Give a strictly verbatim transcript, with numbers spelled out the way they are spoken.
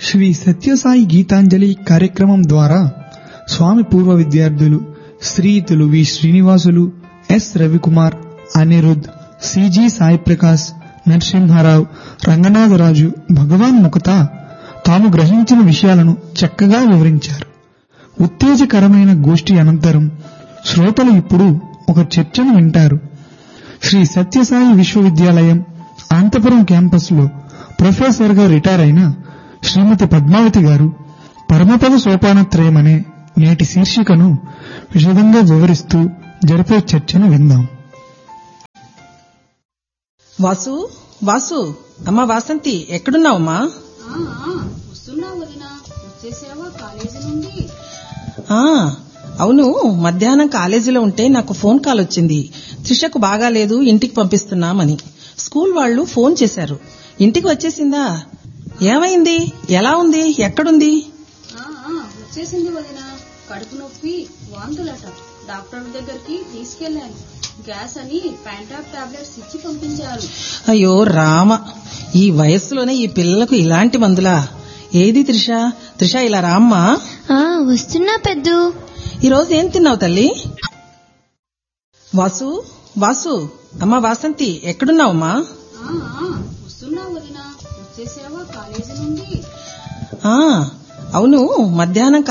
శ్రీ సత్యసాయి గీతాంజలి కార్యక్రమం ద్వారా స్వామి పూర్వ విద్యార్థులు శ్రీయుతులు వి శ్రీనివాసులు, ఎస్ రవికుమార్, అనిరుద్, సిజి సాయి ప్రకాశ్, నరసింహారావు, రంగనాథరాజు భగవాన్ ముఖత తాము గ్రహించిన విషయాలను చక్కగా వివరించారు. ఉత్తేజకరమైన గోష్ఠి అనంతరం శ్రోతలు ఇప్పుడు ఒక చర్చను వింటారు. శ్రీ సత్యసాయి విశ్వవిద్యాలయం అనంతపురం క్యాంపస్ లో ప్రొఫెసర్ గా రిటైర్ అయిన శ్రీమతి పద్మావతి గారు పరమపద సోపానత్రయం అనే నేటి శీర్షికను విశదంగా వివరిస్తూ జరిపే చర్చను విందాం. వాసు వాసు అమ్మా వాసంతి, ఎక్కడున్నావమ్మా? అవును, మధ్యాహ్నం కాలేజీలో ఉంటే నాకు ఫోన్ కాల్ వచ్చింది. త్రిషకు బాగాలేదు, ఇంటికి పంపిస్తున్నామని. స్కూల్ వాళ్ళు ఫోన్ చేశారు. ఇంటికి వచ్చేసిందా? ఏమైంది? ఎలా ఉంది? ఎక్కడుంది? వచ్చేసింది వదినా. కడుపు నొప్పి, వాంతులట. డాక్టర్ దగ్గరికి తీసుకెళ్లాను. గ్యాస్ అని ప్యాంటాప్ టాబ్లెట్స్ ఇచ్చి పంపించారు. అయ్యో రామ, ఈ వయస్సులోనే ఈ పిల్లలకు ఇలాంటి మందులా? ఏది త్రిష? త్రిష ఇలా రామ్మా. వస్తున్నా పెద్దు. ఈరోజు ఏం తిన్నావు తల్లి? వాసు వాసు అమ్మా వాసంతి, ఎక్కడున్నావమ్మా? వస్తున్నా వదినా. వచ్చేసావా కాలేజీ నుండి? అవును, మధ్యాహ్నం